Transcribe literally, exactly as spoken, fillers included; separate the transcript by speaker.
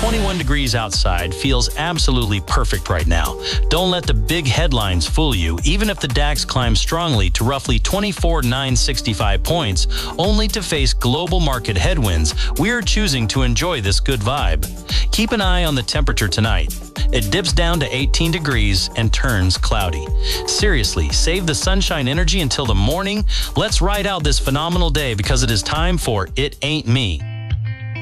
Speaker 1: twenty-one degrees outside feels absolutely perfect right now. Don't let the big headlines fool you. Even if the DAX climbs strongly to roughly twenty-four thousand nine hundred sixty-five points, only to face global market headwinds, we are choosing to enjoy this good vibe. Keep an eye on the temperature tonight. It dips down to eighteen degrees and turns cloudy. Seriously, save the sunshine energy until the morning. Let's ride out this phenomenal day because it is time for It Ain't Me.